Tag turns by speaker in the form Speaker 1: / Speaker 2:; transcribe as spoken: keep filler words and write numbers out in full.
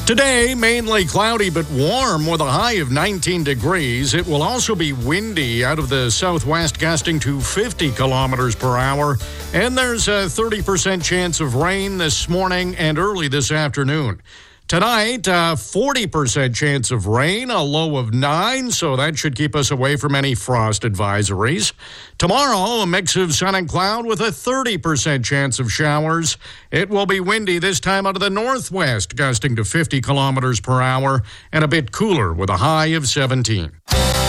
Speaker 1: Today, mainly cloudy but warm with a high of nineteen degrees. It will also be windy out of the southwest, gusting to fifty kilometers per hour. And there's a thirty percent chance of rain this morning and early this afternoon. Tonight, a forty percent chance of rain, a low of nine, so that should keep us away from any frost advisories. Tomorrow, a mix of sun and cloud with a thirty percent chance of showers. It will be windy this time out of the northwest, gusting to fifty kilometers per hour, and a bit cooler with a high of seventeen.